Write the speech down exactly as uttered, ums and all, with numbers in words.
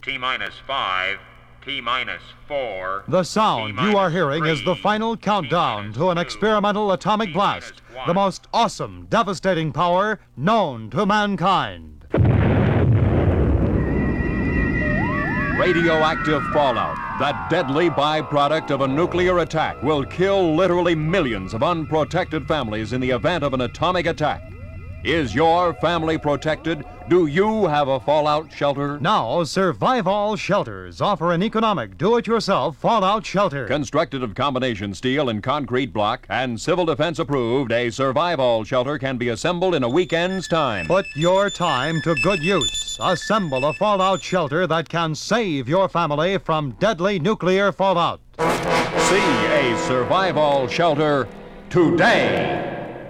T-minus five, T-minus four. The sound you are hearing is the final countdown to an experimental atomic blast, the most awesome, devastating power known to mankind. Radioactive fallout, that deadly byproduct of a nuclear attack, will kill literally millions of unprotected families in the event of an atomic attack. Is your family protected? Do you have a fallout shelter? Now, Survival Shelters offer an economic, do-it-yourself fallout shelter. Constructed of combination steel and concrete block and civil defense approved, a Survival Shelter can be assembled in a weekend's time. Put your time to good use. Assemble a fallout shelter that can save your family from deadly nuclear fallout. See a Survival Shelter today.